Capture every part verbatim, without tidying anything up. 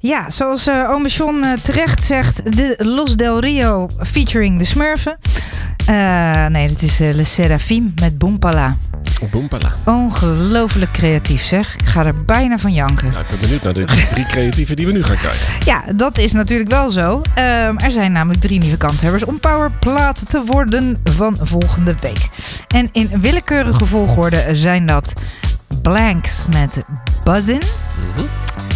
Ja, zoals uh, ome John uh, terecht zegt, de Los Del Rio featuring de Smurfen. Uh, nee, dat is uh, Le Serafim met Boompala. Boompala. Ongelooflijk creatief, zeg. Ik ga er bijna van janken. Nou, ik ben benieuwd naar de drie creatieven die we nu gaan krijgen. Ja, dat is natuurlijk wel zo. Um, er zijn namelijk drie nieuwe kanshebbers om Powerplaat te worden van volgende week. En in willekeurige volgorde zijn dat Blanks met Buzzin'. Mm-hmm.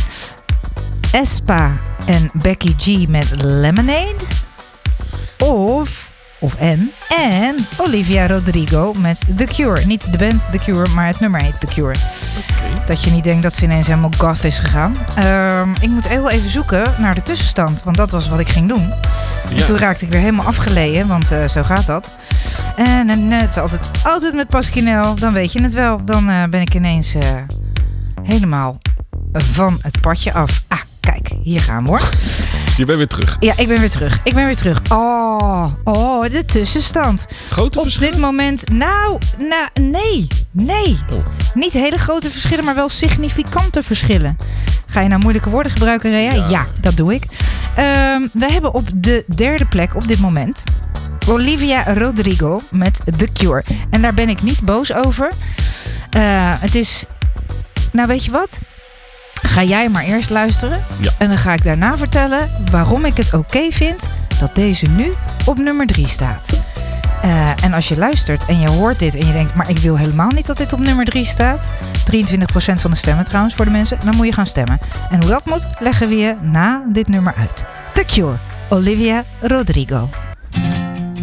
Espa en Becky G met Lemonade. Of... Of en. En Olivia Rodrigo met The Cure. Niet de band The Cure, maar het nummer heet The Cure. Okay. Dat je niet denkt dat ze ineens helemaal goth is gegaan. Um, ik moet heel even zoeken naar de tussenstand. Want dat was wat ik ging doen. Ja. En toen raakte ik weer helemaal afgeleden. Want uh, zo gaat dat. En, en het is altijd, altijd met Pasquinel. Dan weet je het wel. Dan uh, ben ik ineens uh, helemaal van het padje af. Ah, kijk. Hier gaan we hoor. Je bent weer terug. Ja, ik ben weer terug. Ik ben weer terug. Oh, oh de tussenstand. Grote Op verschillen? dit moment, nou, nou, nee, nee. Oh. Niet hele grote verschillen, maar wel significante verschillen. Ga je nou moeilijke woorden gebruiken, Rea? Ja, ja dat doe ik. Um, we hebben op de derde plek op dit moment Olivia Rodrigo met The Cure. En daar ben ik niet boos over. Uh, het is, nou weet je wat? Ga jij maar eerst luisteren. Ja. En dan ga ik daarna vertellen waarom ik het oké okay vind dat deze nu op nummer drie staat. Uh, en als je luistert en je hoort dit en je denkt, maar ik wil helemaal niet dat dit op nummer drie staat. drieëntwintig procent van de stemmen trouwens voor de mensen. Dan moet je gaan stemmen. En hoe dat moet, leggen we je na dit nummer uit. The Cure, Olivia Rodrigo.